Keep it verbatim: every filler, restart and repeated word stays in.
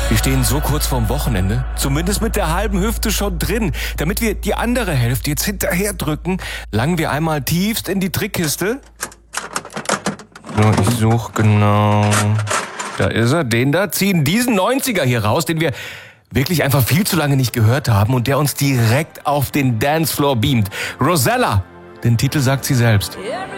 Wir stehen so kurz vorm Wochenende, zumindest mit der halben Hüfte schon drin. Damit wir die andere Hälfte jetzt hinterher drücken, langen wir einmal tiefst in die Trickkiste. So, ich suche genau. Da ist er, den da. Ziehen diesen neunziger hier raus, den wir wirklich einfach viel zu lange nicht gehört haben und der uns direkt auf den Dancefloor beamt. Rosella, den Titel sagt sie selbst.